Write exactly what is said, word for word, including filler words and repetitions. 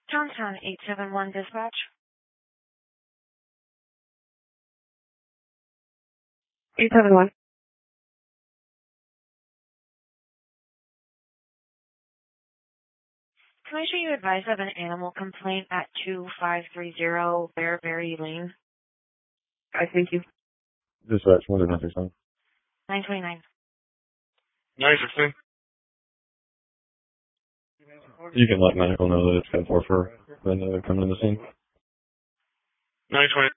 Johnstown eight seven one dispatch. eight seven one. Can I show you advice of an animal complaint at two five three zero Bearberry Lane? I thank you. Dispatch, one nine six nine. nine twenty-nine. nine sixteen. You can let medical know that it's ten four for when uh, coming to the scene. nine twenty.